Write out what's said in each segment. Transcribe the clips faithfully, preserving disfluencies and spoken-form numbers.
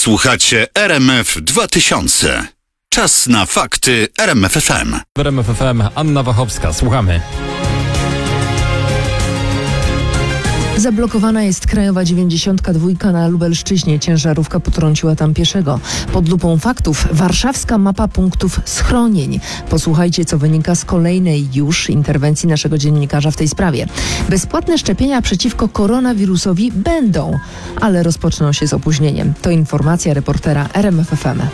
Słuchacie R M F dwa tysiące. Czas na fakty R M F F M. W R M F F M Anna Wachowska. Słuchamy. Zablokowana jest krajowa dziewięćdziesiątka dwa na Lubelszczyźnie. Ciężarówka potrąciła tam pieszego. Pod lupą faktów warszawska mapa punktów schronień. Posłuchajcie, co wynika z kolejnej już interwencji naszego dziennikarza w tej sprawie. Bezpłatne szczepienia przeciwko koronawirusowi będą, ale rozpoczną się z opóźnieniem. To informacja reportera R M F F M.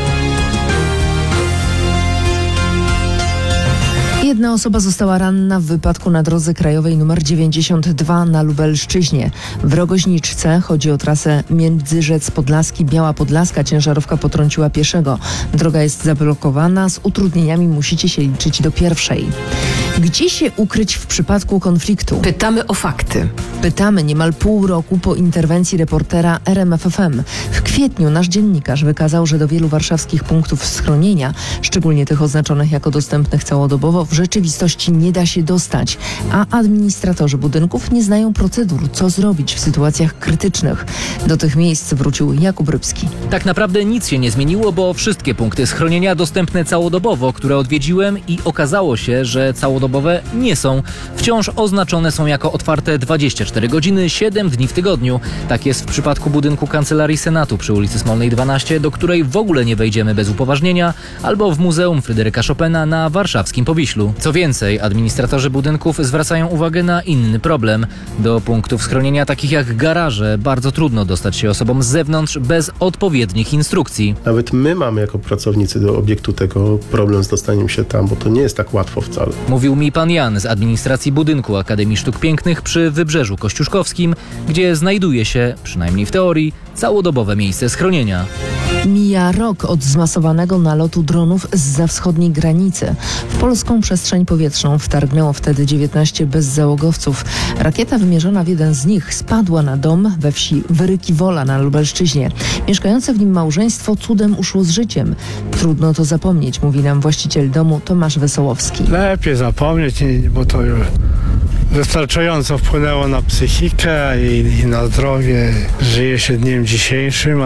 Jedna osoba została ranna w wypadku na drodze krajowej nr dziewięćdziesiąt dwa na Lubelszczyźnie. W Rogoźniczce, chodzi o trasę Międzyrzec Podlaski, Biała Podlaska, ciężarówka potrąciła pieszego. Droga jest zablokowana, z utrudnieniami musicie się liczyć do pierwszej. Gdzie się ukryć w przypadku konfliktu? Pytamy o fakty. Pytamy niemal pół roku po interwencji reportera R M F F M. W kwietniu nasz dziennikarz wykazał, że do wielu warszawskich punktów schronienia, szczególnie tych oznaczonych jako dostępnych całodobowo, w rzeczywistości nie da się dostać, a administratorzy budynków nie znają procedur, co zrobić w sytuacjach krytycznych. Do tych miejsc wrócił Jakub Rybski. Tak naprawdę nic się nie zmieniło, bo wszystkie punkty schronienia dostępne całodobowo, które odwiedziłem, i okazało się, że całodobowe nie są. Wciąż oznaczone są jako otwarte dwadzieścia cztery godziny, siedem dni w tygodniu. Tak jest w przypadku budynku Kancelarii Senatu przy ulicy Smolnej dwanaście, do której w ogóle nie wejdziemy bez upoważnienia, albo w Muzeum Fryderyka Chopina na warszawskim Powiślu. Co więcej, administratorzy budynków zwracają uwagę na inny problem. Do punktów schronienia takich jak garaże bardzo trudno dostać się osobom z zewnątrz bez odpowiednich instrukcji. Nawet my mamy jako pracownicy do obiektu tego problem z dostaniem się tam, bo to nie jest tak łatwo wcale. Mówił mi pan Jan z administracji budynku Akademii Sztuk Pięknych przy Wybrzeżu Kościuszkowskim, gdzie znajduje się, przynajmniej w teorii, całodobowe miejsce schronienia. Mija rok od zmasowanego nalotu dronów zza wschodniej granicy. W polską przestrzeń powietrzną wtargnęło wtedy dziewiętnaście bezzałogowców. Rakieta wymierzona w jeden z nich spadła na dom we wsi Wyryki Wola na Lubelszczyźnie. Mieszkające w nim małżeństwo cudem uszło z życiem. Trudno to zapomnieć, mówi nam właściciel domu Tomasz Wesołowski. Lepiej zapomnieć, bo to już wystarczająco wpłynęło na psychikę i, i na zdrowie. Żyje się dniem dzisiejszym, a,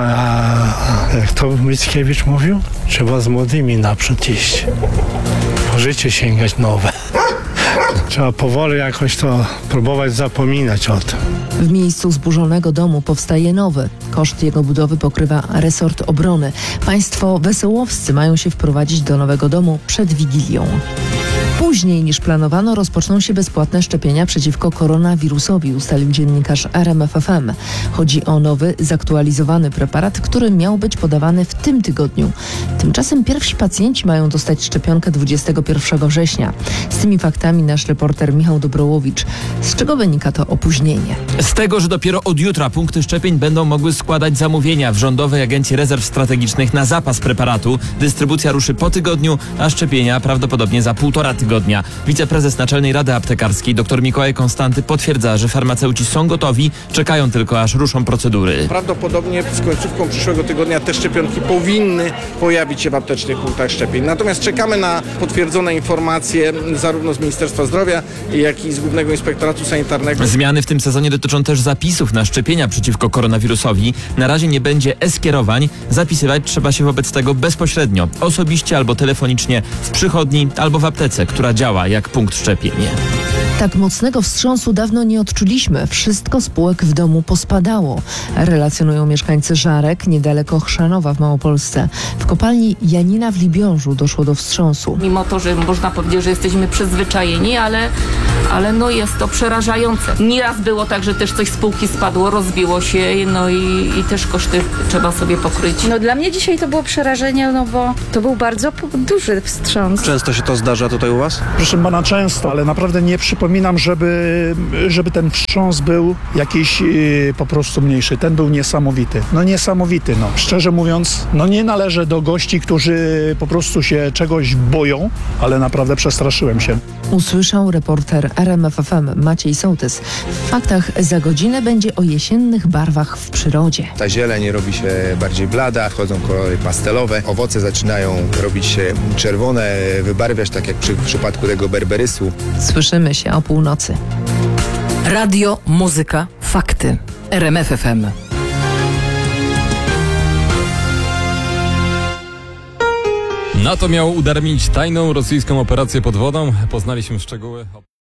a jak to Mickiewicz mówił? Trzeba z młodymi naprzód iść. Po życie sięgać nowe. Trzeba powoli jakoś to próbować zapominać o tym. W miejscu zburzonego domu powstaje nowy. Koszt jego budowy pokrywa resort obrony. Państwo wesołowscy mają się wprowadzić do nowego domu przed Wigilią. Później niż planowano rozpoczną się bezpłatne szczepienia przeciwko koronawirusowi, ustalił dziennikarz R M F F M. Chodzi o nowy, zaktualizowany preparat, który miał być podawany w tym tygodniu. Tymczasem pierwsi pacjenci mają dostać szczepionkę dwudziestego pierwszego września. Z tymi faktami nasz reporter Michał Dobrołowicz. Z czego wynika to opóźnienie? Z tego, że dopiero od jutra punkty szczepień będą mogły składać zamówienia w Rządowej Agencji Rezerw Strategicznych na zapas preparatu. Dystrybucja ruszy po tygodniu, a szczepienia prawdopodobnie za półtora tygodnia. Wiceprezes Naczelnej Rady Aptekarskiej dr Mikołaj Konstanty potwierdza, że farmaceuci są gotowi, czekają tylko aż ruszą procedury. Prawdopodobnie z końcówką przyszłego tygodnia te szczepionki powinny pojawić się w aptecznych punktach szczepień. Natomiast czekamy na potwierdzone informacje zarówno z Ministerstwa Zdrowia, jak i z Głównego Inspektoratu Sanitarnego. Zmiany w tym sezonie dotyczą też zapisów na szczepienia przeciwko koronawirusowi. Na razie nie będzie e-skierowań. Zapisywać trzeba się wobec tego bezpośrednio, osobiście albo telefonicznie w przychodni albo w aptece, która działa jak punkt szczepienia. Tak mocnego wstrząsu dawno nie odczuliśmy. Wszystko z półek w domu pospadało. Relacjonują mieszkańcy Żarek, niedaleko Chrzanowa w Małopolsce. W kopalni Janina w Libiążu doszło do wstrząsu. Mimo to, że można powiedzieć, że jesteśmy przyzwyczajeni, ale, ale no jest to przerażające. Nieraz było tak, że też coś z półki spadło, rozbiło się, no i, i też koszty trzeba sobie pokryć. No dla mnie dzisiaj to było przerażenie, no bo to był bardzo duży wstrząs. Często się to zdarza tutaj u was? Proszę pana, często, ale naprawdę nie przypominam, żeby, żeby ten wstrząs był jakiś yy, po prostu mniejszy. Ten był niesamowity. No niesamowity, no. Szczerze mówiąc, no nie należę do gości, którzy po prostu się czegoś boją, ale naprawdę przestraszyłem się. Usłyszał reporter R M F F M Maciej Sołtys. W faktach za godzinę będzie o jesiennych barwach w przyrodzie. Ta zieleń robi się bardziej blada, wchodzą kolory pastelowe, owoce zaczynają robić się czerwone, wybarwiać, tak jak przy, w przypadku tego berberysu. Słyszymy się o północy. Radio, muzyka, fakty. R M F F M. NATO miało udaremnić tajną rosyjską operację pod wodą. Poznaliśmy szczegóły.